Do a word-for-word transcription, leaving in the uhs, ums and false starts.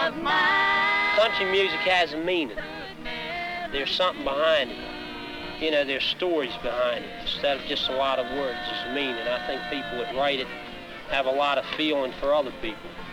of mine. Country music has a meaning. There's something behind it. You know, there's stories behind it. Instead of just a lot of words, there's a meaning. I think people that write it have a lot of feeling for other people.